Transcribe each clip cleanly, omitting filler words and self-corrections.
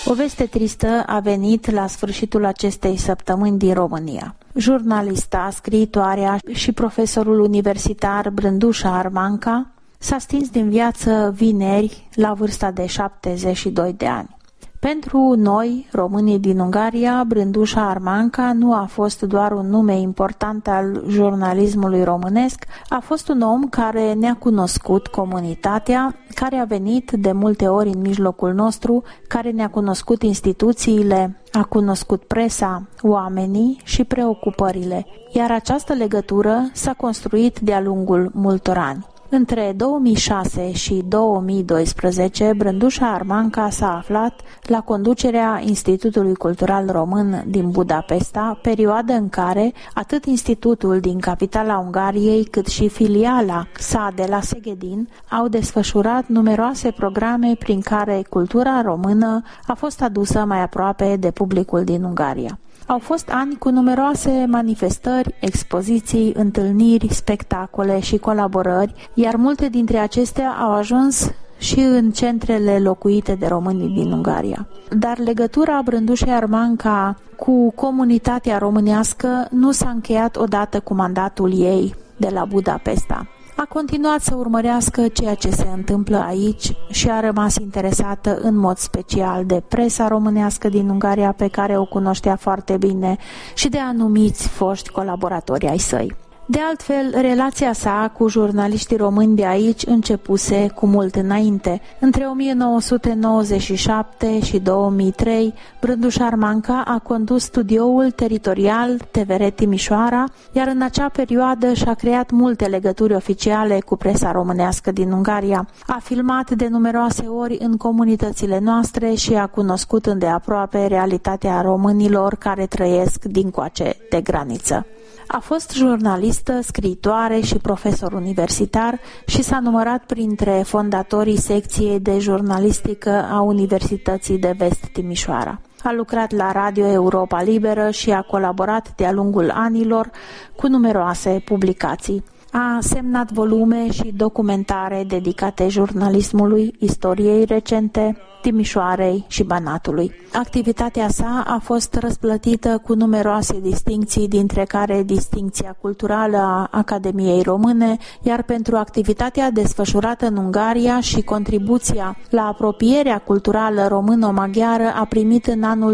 O veste tristă a venit la sfârșitul acestei săptămâni din România. Jurnalista, scriitoarea și profesorul universitar Brândușa Armanca s-a stins din viață vineri la vârsta de 72 de ani. Pentru noi, românii din Ungaria, Brândușa Armanca nu a fost doar un nume important al jurnalismului românesc, a fost un om care ne-a cunoscut comunitatea, care a venit de multe ori în mijlocul nostru, care ne-a cunoscut instituțiile, a cunoscut presa, oamenii și preocupările, iar această legătură s-a construit de-a lungul multor ani. Între 2006 și 2012, Brândușa Armanca s-a aflat la conducerea Institutului Cultural Român din Budapesta, perioadă în care atât institutul din capitala Ungariei, cât și filiala sa de la Szegedin au desfășurat numeroase programe prin care cultura română a fost adusă mai aproape de publicul din Ungaria. Au fost ani cu numeroase manifestări, expoziții, întâlniri, spectacole și colaborări, iar multe dintre acestea au ajuns și în centrele locuite de românii din Ungaria. Dar legătura Brândușei Armanca cu comunitatea românească nu s-a încheiat odată cu mandatul ei de la Budapesta. A continuat să urmărească ceea ce se întâmplă aici și a rămas interesată în mod special de presa românească din Ungaria, pe care o cunoștea foarte bine, și de anumiți foști colaboratori ai săi. De altfel, relația sa cu jurnaliștii români de aici începuse cu mult înainte. Între 1997 și 2003, Brândușa Armanca a condus studioul teritorial TVR Timișoara, iar în acea perioadă și-a creat multe legături oficiale cu presa românească din Ungaria. A filmat de numeroase ori în comunitățile noastre și a cunoscut îndeaproape realitatea românilor care trăiesc dincoace de graniță. A fost jurnalistă, scriitoare și profesor universitar și s-a numărat printre fondatorii secției de jurnalistică a Universității de Vest Timișoara. A lucrat la Radio Europa Liberă și a colaborat de-a lungul anilor cu numeroase publicații. A semnat volume și documentare dedicate jurnalismului, istoriei recente, Timișoarei și Banatului. Activitatea sa a fost răsplătită cu numeroase distincții, dintre care distincția culturală a Academiei Române, iar pentru activitatea desfășurată în Ungaria și contribuția la apropierea culturală româno-maghiară a primit în anul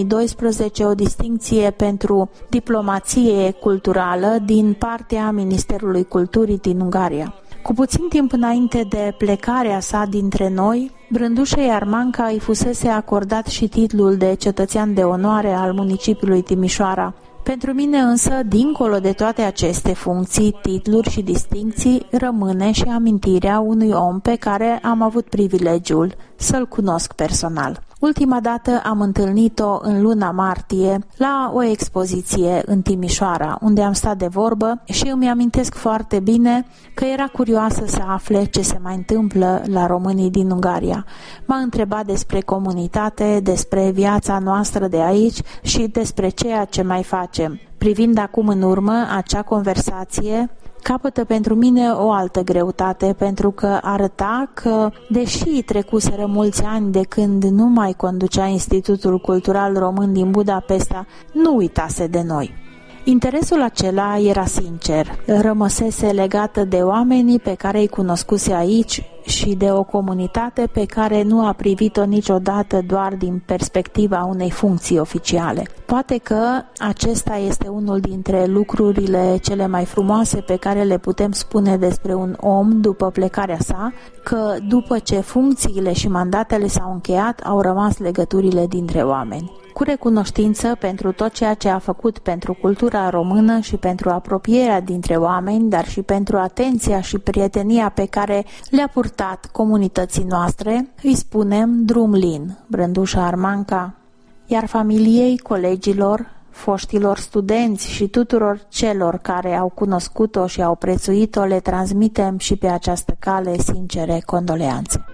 2012 o distincție pentru diplomație culturală din partea Ministerului Culturii din Ungaria. Cu puțin timp înainte de plecarea sa dintre noi, Brândușei Armanca îi fusese acordat și titlul de cetățean de onoare al municipiului Timișoara. Pentru mine însă, dincolo de toate aceste funcții, titluri și distincții, rămâne și amintirea unui om pe care am avut privilegiul să-l cunosc personal. Ultima dată am întâlnit-o în luna martie la o expoziție în Timișoara, unde am stat de vorbă și îmi amintesc foarte bine că era curioasă să afle ce se mai întâmplă la românii din Ungaria. M-a întrebat despre comunitate, despre viața noastră de aici și despre ceea ce mai facem. Privind acum în urmă, acea conversație capătă pentru mine o altă greutate, pentru că arăta că, deși trecuseră mulți ani de când nu mai conducea Institutul Cultural Român din Budapesta, nu uitase de noi. Interesul acela era sincer, rămăsese legată de oamenii pe care îi cunoscuse aici și de o comunitate pe care nu a privit-o niciodată doar din perspectiva unei funcții oficiale. Poate că acesta este unul dintre lucrurile cele mai frumoase pe care le putem spune despre un om după plecarea sa, că după ce funcțiile și mandatele s-au încheiat, au rămas legăturile dintre oameni. Cu recunoștință pentru tot ceea ce a făcut pentru cultura română și pentru apropierea dintre oameni, dar și pentru atenția și prietenia pe care le-a purtat comunității noastre, îi spunem drum lin, Brândușa Armanca. Iar familiei, colegilor, foștilor studenți și tuturor celor care au cunoscut-o și au prețuit-o, le transmitem și pe această cale sincere condoleanțe.